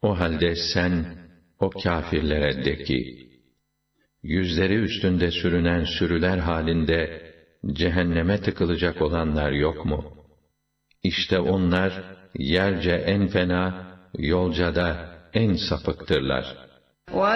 O halde sen o kâfirlere de ki, yüzleri üstünde sürünen sürüler halinde cehenneme tıkılacak olanlar yok mu? İşte onlar yerce en fena, yolca da en sapıktırlar.